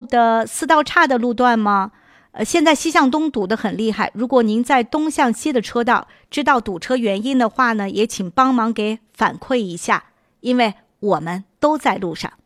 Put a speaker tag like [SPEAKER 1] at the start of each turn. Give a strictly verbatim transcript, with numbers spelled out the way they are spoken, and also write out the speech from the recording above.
[SPEAKER 1] 的四道岔的路段吗？呃，现在西向东堵得很厉害，如果您在东向西的车道知道堵车原因的话呢，也请帮忙给反馈一下，因为我们都在路上。